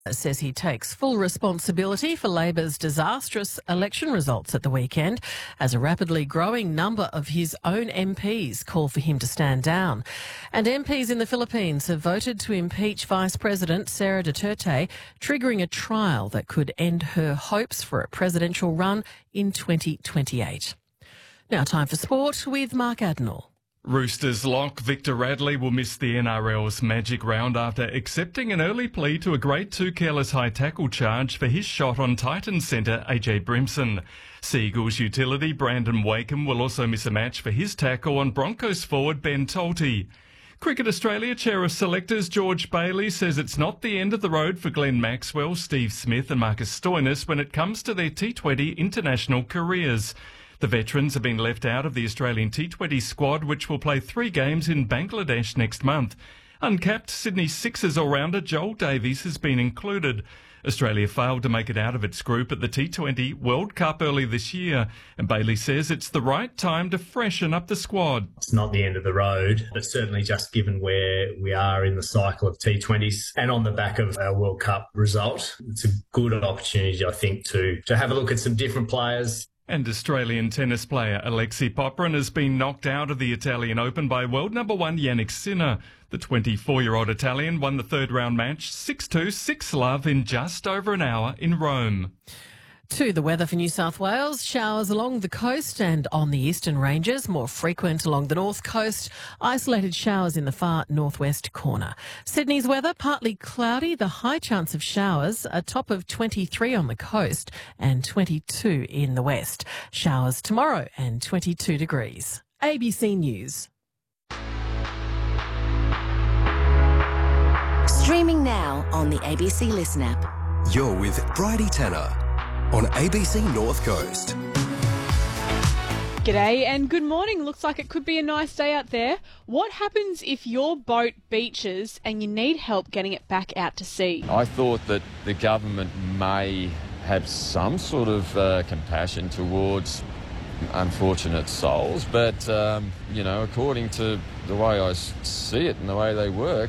says he takes full responsibility for Labor's disastrous election results at the weekend as a rapidly growing number of his own MPs call for him to stand down. And MPs in the Philippines have voted to impeach Vice President Sara Duterte, triggering a trial that could end her hopes for a presidential run in 2028. Now time for sport with Mark Adnall. Roosters lock Victor Radley will miss the NRL's Magic Round after accepting an early plea to a Grade 2 careless high tackle charge for his shot on Titans centre AJ Brimson. Seagulls utility Brandon Wakeham will also miss a match for his tackle on Broncos forward Ben Tolte. Cricket Australia Chair of Selectors George Bailey says it's not the end of the road for Glenn Maxwell, Steve Smith and Marcus Stoinis when it comes to their T20 international careers. The veterans have been left out of the Australian T20 squad, which will play 3 games in Bangladesh next month. Uncapped Sydney Sixers all-rounder Joel Davies has been included. Australia failed to make it out of its group at the T20 World Cup early this year, and Bailey says it's the right time to freshen up the squad. It's not the end of the road, but certainly just given where we are in the cycle of T20s and on the back of our World Cup result, it's a good opportunity, I think, to have a look at some different players. And Australian tennis player Alexei Popyrin has been knocked out of the Italian Open by world number 1 Jannik Sinner. The 24-year-old Italian won the third round match 6-2, 6-love in just over an hour in Rome. To the weather for New South Wales, showers along the coast and on the eastern ranges, more frequent along the north coast, isolated showers in the far northwest corner. Sydney's weather, partly cloudy, the high chance of showers, a top of 23 on the coast and 22 in the west. Showers tomorrow and 22 degrees. ABC News. Streaming now on the ABC Listen app. You're with Bridie Tanner on ABC North Coast. G'day and good morning. Looks like it could be a nice day out there. What happens if your boat beaches and you need help getting it back out to sea? I thought that the government may have some sort of compassion towards unfortunate souls, but, according to the way I see it and the way they work,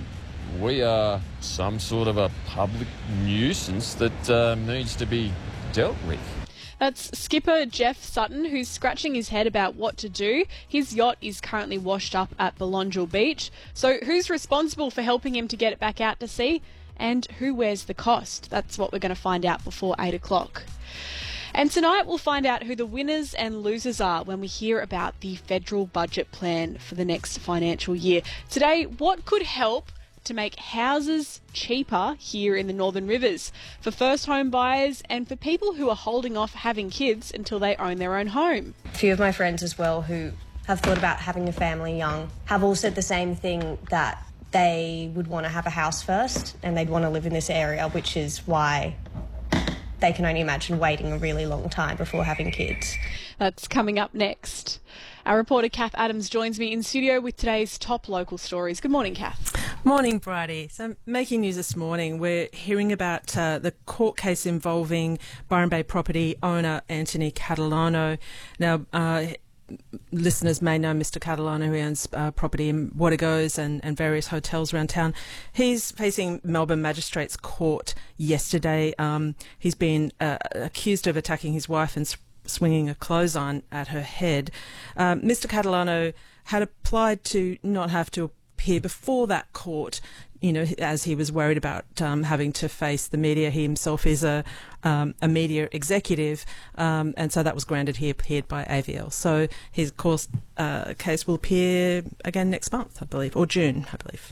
we are some sort of a public nuisance that needs to be dealt with. That's skipper Jeff Sutton, who's scratching his head about what to do. His yacht is currently washed up at Belongil Beach. So who's responsible for helping him to get it back out to sea? And who wears the cost? That's what we're going to find out before 8 o'clock. And tonight we'll find out who the winners and losers are when we hear about the federal budget plan for the next financial year. Today, what could help to make houses cheaper here in the Northern Rivers for first home buyers and for people who are holding off having kids until they own their own home. A few of my friends as well who have thought about having a family young have all said the same thing, that they would want to have a house first and they'd want to live in this area, which is why they can only imagine waiting a really long time before having kids. That's coming up next. Our reporter Kath Adams joins me in studio with today's top local stories. Good morning, Kath. Morning, Bridie. So making news this morning, we're hearing about the court case involving Byron Bay property owner Anthony Catalano. Now, listeners may know Mr. Catalano, who owns property in Watergoes and various hotels around town. He's facing Melbourne Magistrates Court yesterday. He's been accused of attacking his wife and swinging a clothesline at her head. Mr. Catalano had applied to not have to appear before that court, as he was worried about having to face the media. He himself is a media executive, and so that was granted. He appeared by AVL. So his case will appear again next month, I believe, or June, I believe.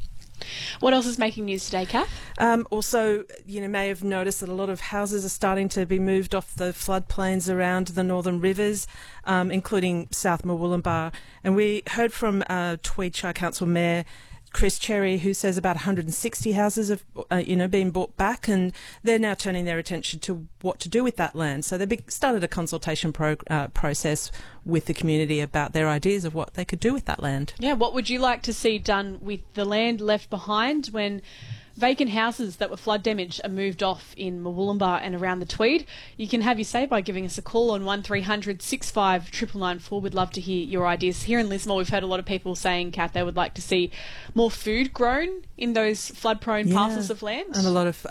What else is making news today, Kath? Also, may have noticed that a lot of houses are starting to be moved off the floodplains around the Northern Rivers, including South Murwillumbah. And we heard from Tweed Shire Council Mayor Chris Cherry, who says about 160 houses have, been bought back, and they're now turning their attention to what to do with that land. So they started a consultation process with the community about their ideas of what they could do with that land. Yeah, what would you like to see done with the land left behind when vacant houses that were flood damaged are moved off in Murwillumbah and around the Tweed. You can have your say by giving us a call on 1300 65 994. We'd love to hear your ideas. Here in Lismore, we've heard a lot of people saying, Kath, they would like to see more food grown in those flood-prone parcels of land. And a lot of